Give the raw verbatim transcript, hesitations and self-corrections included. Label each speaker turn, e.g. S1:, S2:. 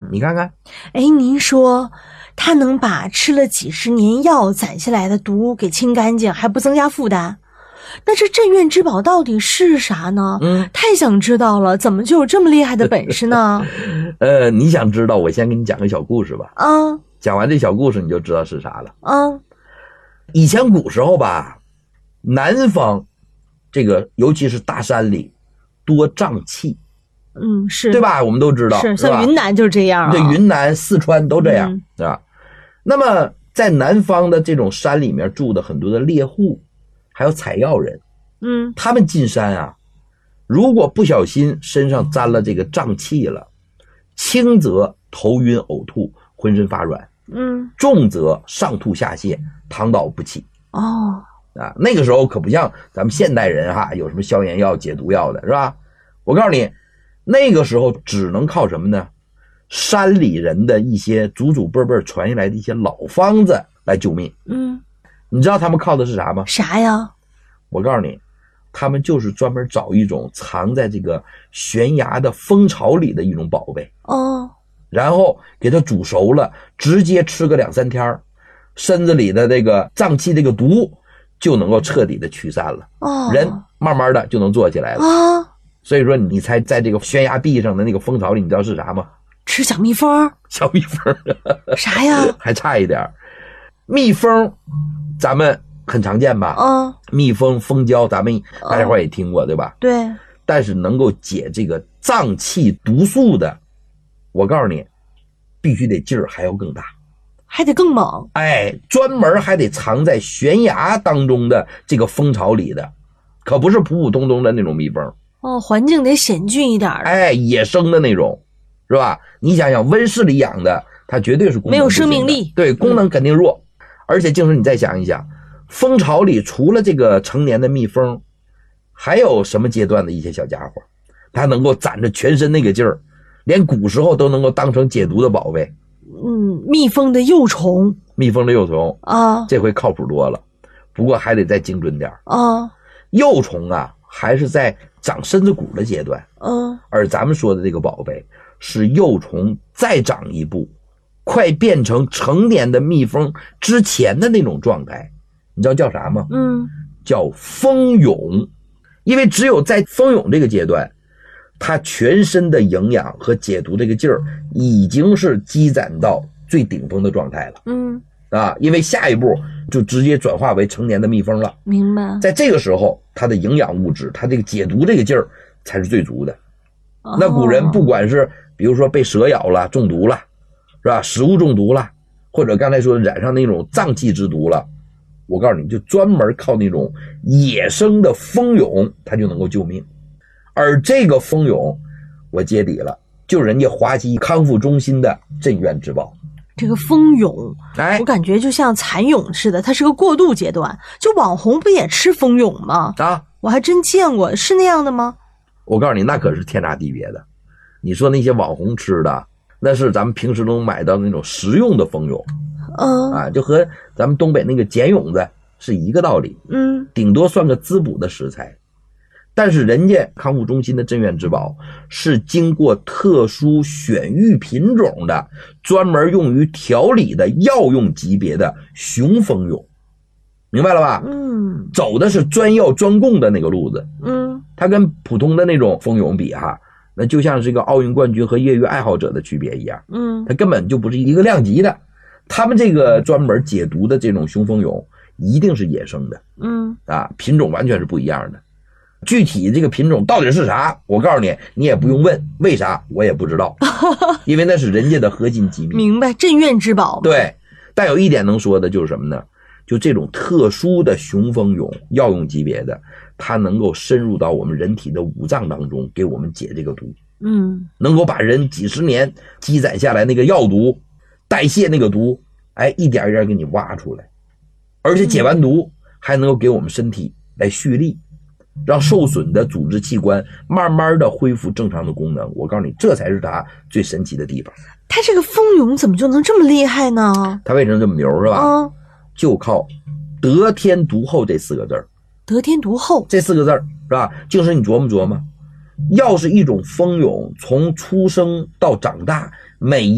S1: 你看看。
S2: 哎，您说它能把吃了几十年药攒下来的毒给清干净，还不增加负担？那这镇院之宝到底是啥呢？
S1: 嗯，
S2: 太想知道了，怎么就有这么厉害的本事呢？
S1: 呃，你想知道，我先给你讲个小故事吧。
S2: 啊，
S1: 讲完这小故事你就知道是啥了。
S2: 啊，
S1: 以前古时候吧，南方这个尤其是大山里多瘴气，
S2: 嗯，是，
S1: 对吧？我们都知道，
S2: 是，
S1: 是
S2: 像云南就是这样啊。
S1: 对，云南、四川都这样，
S2: 嗯、
S1: 对吧？那么在南方的这种山里面住的很多的猎户，还有采药人，
S2: 嗯，
S1: 他们进山啊，如果不小心身上沾了这个瘴气了，轻则头晕呕吐，浑身发软，
S2: 嗯，
S1: 重则上吐下泻，躺倒不起。
S2: 哦，
S1: 啊，那个时候可不像咱们现代人哈，有什么消炎药、解毒药的，是吧？我告诉你，那个时候只能靠什么呢？山里人的一些祖祖辈辈传下来的一些老方子来救命。
S2: 嗯，
S1: 你知道他们靠的是啥吗？
S2: 啥呀？
S1: 我告诉你，他们就是专门找一种藏在这个悬崖的蜂巢里的一种宝贝，
S2: 哦，
S1: 然后给它煮熟了，直接吃个两三天，身子里的这个脏器这个毒就能够彻底的驱散了，
S2: 哦，
S1: 人慢慢的就能坐起来了
S2: 啊。
S1: 所以说你猜在这个悬崖壁上的那个蜂巢里，你知道是啥吗？
S2: 吃小蜜蜂。
S1: 小蜜蜂。
S2: 啥呀？
S1: 还差一点。蜜蜂咱们很常见吧？
S2: 嗯，
S1: 蜜蜂、蜂胶咱们大家伙也听过，对吧？
S2: 对。
S1: 但是能够解这个脏器毒素的，我告诉你，必须得劲儿还要更大，
S2: 还得更猛。
S1: 哎，专门还得藏在悬崖当中的这个蜂巢里的，可不是普普通通的那种蜜蜂。
S2: 哦，环境得险峻一点的。
S1: 哎，野生的那种，是吧？你想想，温室里养的，它绝对是功能
S2: 没有生命力，
S1: 对，功能肯定弱。嗯、而且，就是你再想一想，蜂巢里除了这个成年的蜜蜂，还有什么阶段的一些小家伙，它能够攒着全身那个劲儿，连古时候都能够当成解毒的宝贝。
S2: 嗯，蜜蜂的幼虫，
S1: 蜜蜂的幼虫
S2: 啊，
S1: 这回靠谱多了，不过还得再精准点
S2: 啊。
S1: 幼虫啊，还是在长身子骨的阶段，
S2: 嗯，
S1: 而咱们说的这个宝贝是幼虫再长一步，快变成成年的蜜蜂之前的那种状态，你知道叫啥吗？
S2: 嗯，
S1: 叫蜂蛹。因为只有在蜂蛹这个阶段，它全身的营养和解毒这个劲儿已经是积攒到最顶峰的状态了。
S2: 嗯，
S1: 啊，因为下一步就直接转化为成年的蜜蜂了。
S2: 明白。
S1: 在这个时候，它的营养物质，它这个解毒这个劲儿才是最足的。
S2: 哦、
S1: 那古人不管是比如说被蛇咬了中毒了，是吧？食物中毒了，或者刚才说染上那种脏器之毒了，我告诉你，就专门靠那种野生的蜂蛹，它就能够救命。而这个蜂蛹，我揭底了，就是人家华西康复中心的镇院之宝。
S2: 这个蜂蛹，
S1: 哎，
S2: 我感觉就像蚕蛹似的，它是个过渡阶段。就网红不也吃蜂蛹吗？
S1: 啊，
S2: 我还真见过，是那样的吗？
S1: 我告诉你，那可是天差地别的。你说那些网红吃的，那是咱们平时能买到那种食用的蜂蛹，
S2: 嗯
S1: 啊，就和咱们东北那个茧蛹子是一个道理，
S2: 嗯，
S1: 顶多算个滋补的食材。但是人家康复中心的镇院之宝是经过特殊选育品种的，专门用于调理的药用级别的雄蜂蛹，明白了吧？
S2: 嗯，
S1: 走的是专药专供的那个路子。
S2: 嗯，
S1: 它跟普通的那种蜂蛹比哈，那就像是一个奥运冠军和业余爱好者的区别一样。
S2: 嗯，
S1: 它根本就不是一个量级的。他们这个专门解毒的这种雄蜂蛹一定是野生的。
S2: 嗯，
S1: 啊，品种完全是不一样的。具体这个品种到底是啥，我告诉你，你也不用问，为啥我也不知道，因为那是人家的核心机密。
S2: 明白，镇院之宝。
S1: 对，但有一点能说的就是什么呢？就这种特殊的雄蜂蛹，药用级别的，它能够深入到我们人体的五脏当中，给我们解这个毒。
S2: 嗯，
S1: 能够把人几十年积攒下来那个药毒，代谢那个毒，哎，一点一点给你挖出来，而且解完毒还能够给我们身体来蓄力。让受损的组织器官慢慢的恢复正常的功能，我告诉你，这才是它最神奇的地方。
S2: 它这个蜂蛹怎么就能这么厉害呢？
S1: 它为什么这么牛是吧？
S2: 嗯，
S1: 就靠得天独厚这四个字儿。
S2: 得天独厚
S1: 这四个字儿是吧？就是你琢磨琢磨，要是一种蜂蛹从出生到长大，每一